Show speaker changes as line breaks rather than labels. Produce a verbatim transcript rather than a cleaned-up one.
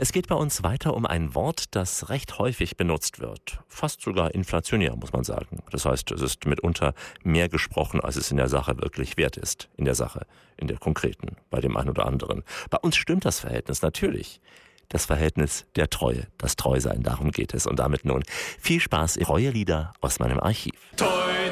Es geht bei uns weiter um ein Wort, das recht häufig benutzt wird. Fast sogar inflationär, muss man sagen. Das heißt, es ist mitunter mehr gesprochen, als es in der Sache wirklich wert ist. In der Sache, in der konkreten, bei dem einen oder anderen. Bei uns stimmt das Verhältnis natürlich. Das Verhältnis der Treue, das Treusein, darum geht es. Und damit nun viel Spaß, Treuelieder aus meinem Archiv.
Toi,